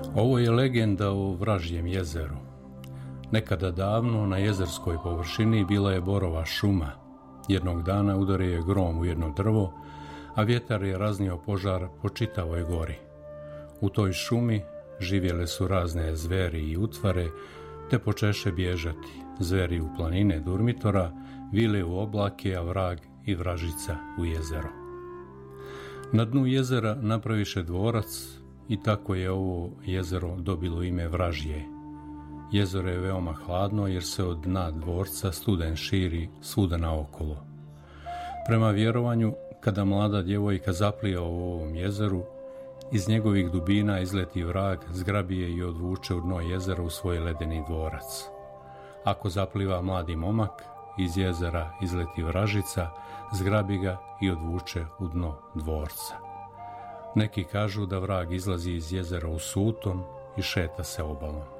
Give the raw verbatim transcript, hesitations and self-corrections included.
Ovo je legenda o Vražjem jezeru. Nekada davno na jezerskoj površini bila je borova šuma. Jednog dana udario je grom u jedno drvo, a vjetar je raznio požar po čitavoj gori. U toj šumi živjele su razne zveri i utvare, te počeše bježati. Zveri u planine Durmitora, vile u oblake, a vrag i vražica u jezero. Na dnu jezera napraviše dvorac i tako je ovo jezero dobilo ime Vražje. Jezero je veoma hladno jer se od dna dvorca studen širi svuda naokolo. Prema vjerovanju, kada mlada djevojka zaplija u ovom jezeru, iz njegovih dubina izleti vrag, zgrabi je i odvuče u dno jezera u svoj ledeni dvorac. Ako zapliva mladi momak, iz jezera izleti vražica, zgrabi ga i odvuče u dno dvorca. Neki kažu da vrag izlazi iz jezera u suton i šeta se obalom.